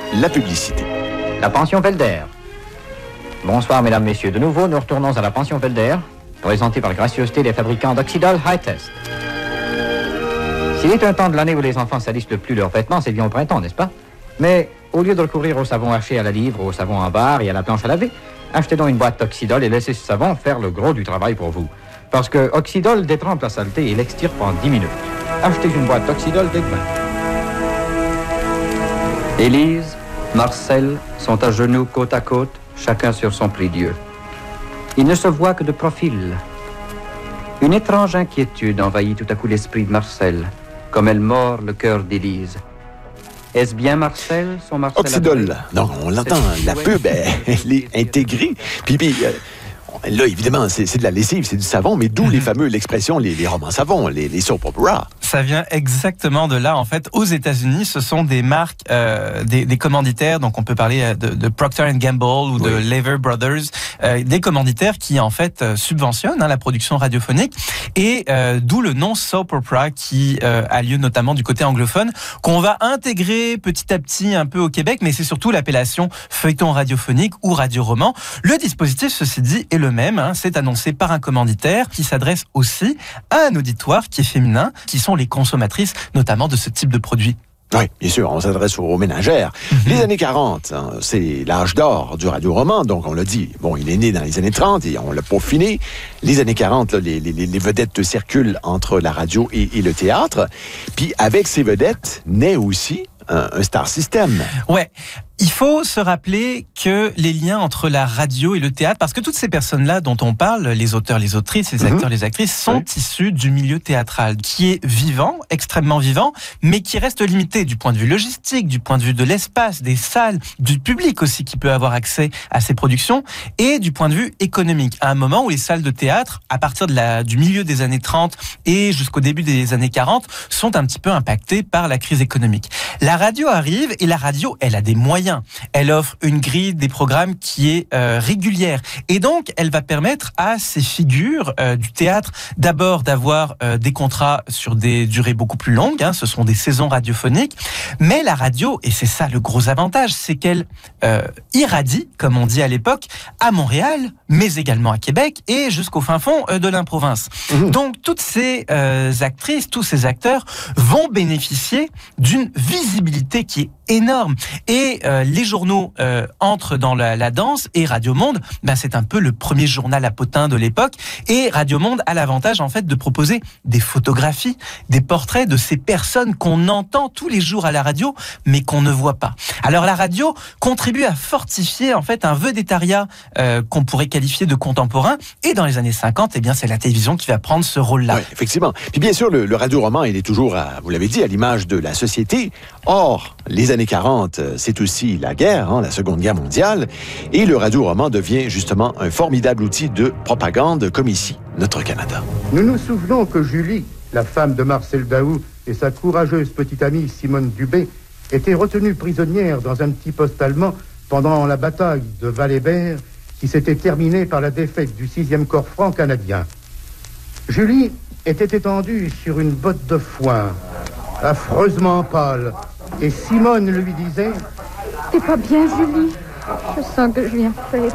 la publicité. La pension Felder. Bonsoir mesdames, messieurs. De nouveau, nous retournons à la pension Felder, présentée par gracieuseté des fabricants d'Oxydol High Test. S'il est un temps de l'année où les enfants salissent le plus leurs vêtements, c'est bien au printemps, n'est-ce pas? Mais au lieu de recourir au savon haché à la livre, au savon en barre et à la planche à laver, achetez donc une boîte d'Oxydol et laissez ce savon faire le gros du travail pour vous. Parce que Oxydol détrempe la saleté et l'extirpe en 10 minutes. Achetez une boîte d'Oxydol dès demain. Élise, Marcel sont à genoux côte à côte, chacun sur son prie-dieu. Ils ne se voient que de profil. Une étrange inquiétude envahit tout à coup l'esprit de Marcel, comme elle mord le cœur d'Élise. Est-ce bien Marcel, son Marcel? Oxydol. Non, on l'entend, la pub, elle est intégrée. Puis là, évidemment, c'est de la lessive, c'est du savon, mais d'où l'expression, les romans savons, les soap operas. Ça vient exactement de là, en fait. Aux États-Unis, ce sont des marques, des commanditaires, donc on peut parler de Procter & Gamble ou de Lever Brothers, des commanditaires qui, en fait, subventionnent la production radiophonique, et d'où le nom soap opera qui a lieu notamment du côté anglophone, qu'on va intégrer petit à petit un peu au Québec, mais c'est surtout l'appellation feuilleton radiophonique ou radioroman. Le dispositif, ceci dit, est le même, c'est annoncé par un commanditaire qui s'adresse aussi à un auditoire qui est féminin, qui sont les consommatrices, notamment de ce type de produit. Oui, bien sûr, on s'adresse aux ménagères. Les années 40, c'est l'âge d'or du radioroman, donc on l'a dit. Bon, il est né dans les années 30 et on l'a peaufiné. Les années 40, là, les vedettes circulent entre la radio et le théâtre. Puis avec ces vedettes, naît aussi un star system. Ouais. Il faut se rappeler que les liens entre la radio et le théâtre, parce que toutes ces personnes-là dont on parle, les auteurs, les autrices, les acteurs, les actrices, sont issus du milieu théâtral, qui est vivant, extrêmement vivant, mais qui reste limité du point de vue logistique, du point de vue de l'espace, des salles, du public aussi qui peut avoir accès à ces productions, et du point de vue économique. À un moment où les salles de théâtre, à partir du milieu des années 30 et jusqu'au début des années 40, sont un petit peu impactées par la crise économique. La radio arrive, et la radio, elle a des moyens. Elle offre une grille des programmes qui est régulière. Et donc, elle va permettre à ces figures du théâtre d'abord d'avoir des contrats sur des durées beaucoup plus longues. Ce sont des saisons radiophoniques. Mais la radio, et c'est ça le gros avantage, c'est qu'elle irradie, comme on dit à l'époque, à Montréal, mais également à Québec et jusqu'au fin fond de l'improvince. Donc, toutes ces actrices, tous ces acteurs vont bénéficier d'une visibilité qui est énorme. Et les journaux entrent dans la danse, et Radio Monde, c'est un peu le premier journal à potins de l'époque, et Radio Monde a l'avantage en fait de proposer des photographies, des portraits de ces personnes qu'on entend tous les jours à la radio, mais qu'on ne voit pas. Alors la radio contribue à fortifier en fait un vedettariat qu'on pourrait qualifier de contemporain, et dans les années 50, c'est la télévision qui va prendre ce rôle-là. Oui, effectivement. Puis bien sûr, le radioroman, il est toujours, vous l'avez dit, à l'image de la société. Or, les années 40, c'est aussi la guerre, la Seconde Guerre mondiale, et le radioroman devient justement un formidable outil de propagande, comme ici, notre Canada. Nous nous souvenons que Julie, la femme de Marcel Daoust, et sa courageuse petite amie Simone Dubé étaient retenues prisonnières dans un petit poste allemand pendant la bataille de Val-Hébert, qui s'était terminée par la défaite du 6e corps franc canadien. Julie était étendue sur une botte de foin, affreusement pâle, et Simone lui disait: T'es pas bien, Julie? Je sens que je viens faible.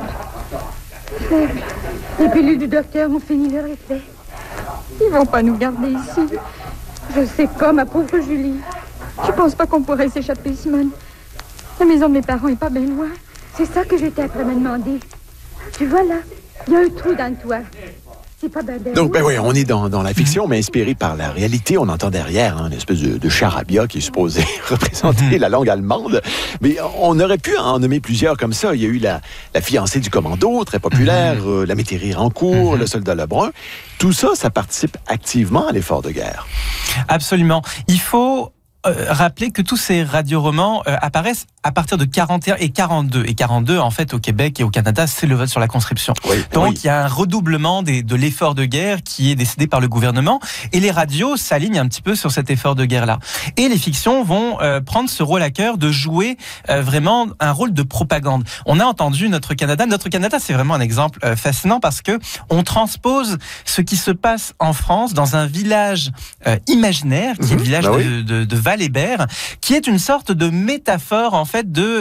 Faible. Les pilules du docteur ont fini leur effet. Ils vont pas nous garder ici. Je sais pas, ma pauvre Julie. Je pense pas qu'on pourrait s'échapper, Simone. La maison de mes parents est pas bien loin. C'est ça que j'étais après me demander. Tu vois là, il y a un trou dans le toit. C'est pas bien. Donc, oui, on est dans la fiction, mais inspiré par la réalité. On entend derrière une espèce de charabia qui est supposé représenter la langue allemande. Mais on aurait pu en nommer plusieurs comme ça. Il y a eu la fiancée du commando, très populaire, la métairie en cours, le soldat Lebrun. Tout ça, ça participe activement à l'effort de guerre. Absolument. Il faut rappeler que tous ces radioromans apparaissent à partir de 41 et 42. Et 42, en fait, au Québec et au Canada, c'est le vote sur la conscription. Oui, donc, il y a un redoublement de l'effort de guerre qui est décidé par le gouvernement. Et les radios s'alignent un petit peu sur cet effort de guerre-là. Et les fictions vont prendre ce rôle à cœur de jouer vraiment un rôle de propagande. On a entendu Notre Canada. Notre Canada, c'est vraiment un exemple fascinant parce que on transpose ce qui se passe en France dans un village imaginaire, qui est le village de Val-Hébert, qui est une sorte de métaphore, en fait, de